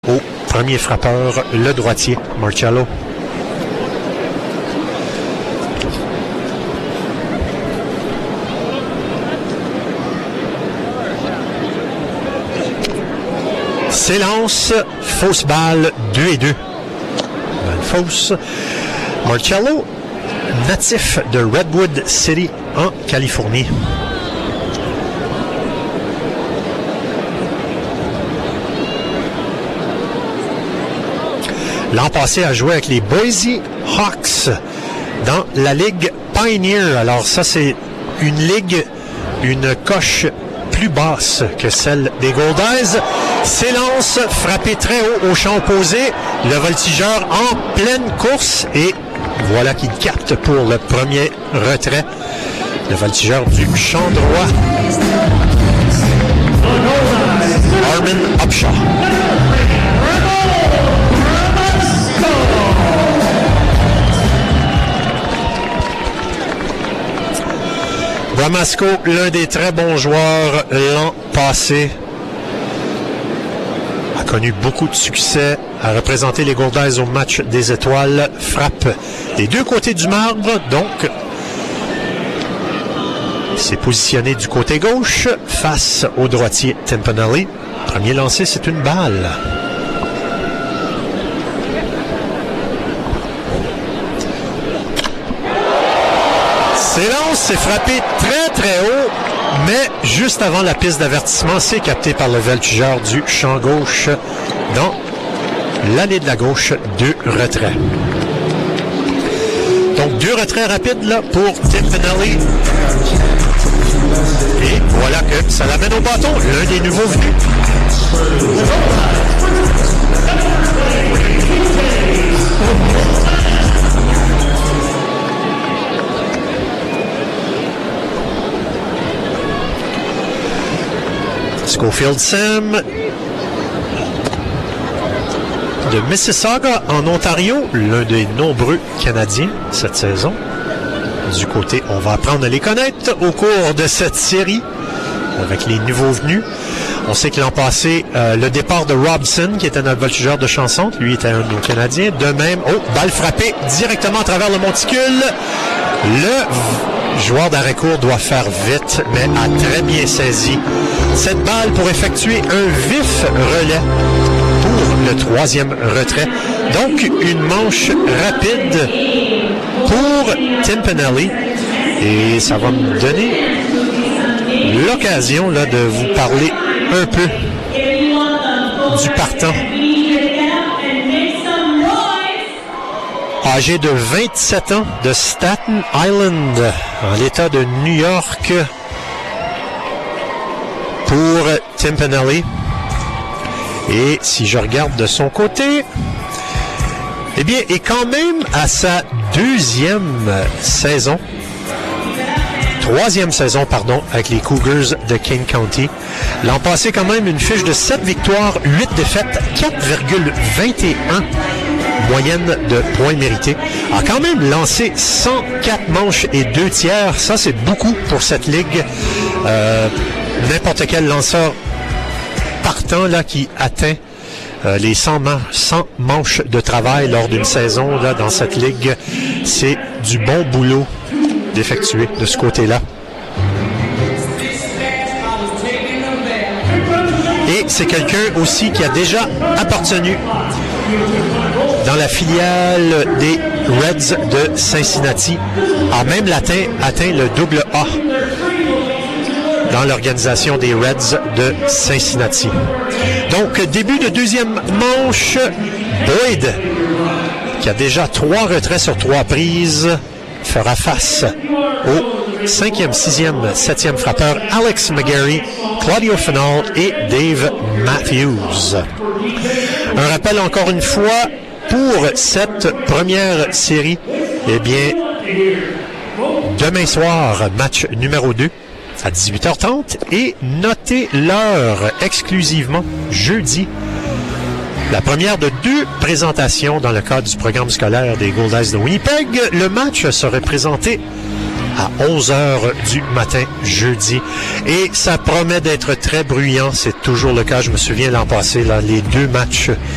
Au premier frappeur, le droitier, Marcello. S'élance, fausse balle, 2-2. Balle fausse. Marcello, natif de Redwood City, en Californie. L'an passé, a joué avec les Boise Hawks dans la Ligue Pioneer. Alors ça, c'est une ligue, une coche plus basse que celle des Goldeyes. S'élance, frappé très haut au champ opposé. Le voltigeur en pleine course. Et voilà qu'il capte pour le premier retrait. Le voltigeur du champ droit. Armin Upshaw. Ramasco, l'un des très bons joueurs l'an passé, a connu beaucoup de succès, a représenté les Goldeyes au match des étoiles, frappe des deux côtés du marbre, donc s'est positionné du côté gauche face au droitier Timpanelli. Premier lancé, c'est une balle. S'élance, c'est frappé très haut, mais juste avant la piste d'avertissement, c'est capté par le voltigeur du champ gauche dans l'allée de la gauche, 2 retraits. Donc 2 retraits rapides là pour Timpanelli. Et voilà que ça l'amène au bâton, l'un des nouveaux venus. Schofield Sam de Mississauga en Ontario, l'un des nombreux Canadiens cette saison. Du côté, on va apprendre à les connaître au cours de cette série avec les nouveaux venus. On sait que l'an passé, le départ de Robson, qui était notre voltigeur de chanson, lui était un de nos Canadiens. De même, balle frappée directement à travers le monticule. Le joueur d'arrêt-court doit faire vite, mais a très bien saisi cette balle pour effectuer un vif relais pour le 3e retrait. Donc, une manche rapide pour Timpanelli. Et ça va me donner l'occasion là, de vous parler un peu du partant. Âgé de 27 ans, de Staten Island, en l'État de New York, pour Timpanelli. Et si je regarde de son côté, eh bien, est quand même à sa 2e saison. 3e saison, pardon, avec les Cougars de King County. L'an passé, quand même, une fiche de 7 victoires, 8 défaites, 4,21 moyenne de points mérités. A quand même lancé 104 manches et 2 tiers. Ça, c'est beaucoup pour cette ligue. N'importe quel lanceur partant là qui atteint les 100 manches de travail lors d'une saison là, dans cette ligue, c'est du bon boulot d'effectuer de ce côté-là. Et c'est quelqu'un aussi qui a déjà appartenu dans la filiale des Reds de Cincinnati, a même atteint le double A dans l'organisation des Reds de Cincinnati. Donc, début de 2e manche, Boyd, qui a déjà 3 retraits sur 3 prises, fera face au 5e, 6e, 7e frappeur Alex McGarry, Claudio Final et Dave Matthews. Un rappel encore une fois pour cette première série. Eh bien, demain soir, match numéro 2 à 18h30 et notez l'heure exclusivement jeudi. La première de 2 présentations dans le cadre du programme scolaire des Goldeyes de Winnipeg. Le match serait présenté à 11h du matin jeudi. Et ça promet d'être très bruyant. C'est toujours le cas. Je me souviens l'an passé, là, les 2 matchs